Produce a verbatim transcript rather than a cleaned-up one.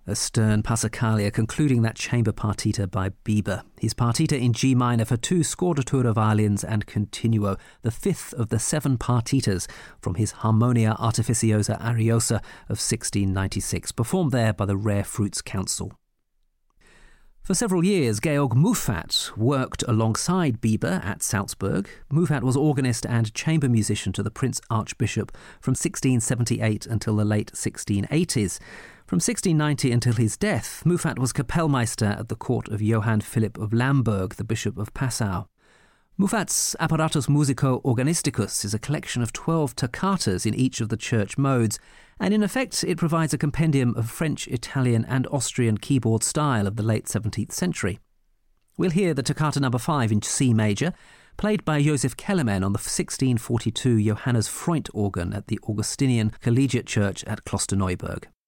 A stern Passacaglia concluding that chamber partita by Bieber. His partita in G minor for two scordatura violins and continuo, the fifth of the seven partitas from his Harmonia Artificiosa Ariosa of sixteen ninety-six, performed there by the Rare Fruits Council. For several years, Georg Muffat worked alongside Bieber at Salzburg. Muffat was organist and chamber musician to the Prince Archbishop from sixteen seventy-eight until the late sixteen eighties. From sixteen ninety until his death, Muffat was Kapellmeister at the court of Johann Philipp of Lamberg, the Bishop of Passau. Muffat's Apparatus Musico Organisticus is a collection of twelve toccatas in each of the church modes, and in effect it provides a compendium of French, Italian and Austrian keyboard style of the late seventeenth century. We'll hear the toccata number five in C major, played by Joseph Kellermann on the sixteen forty-two Johannes Freund organ at the Augustinian Collegiate Church at Klosterneuburg.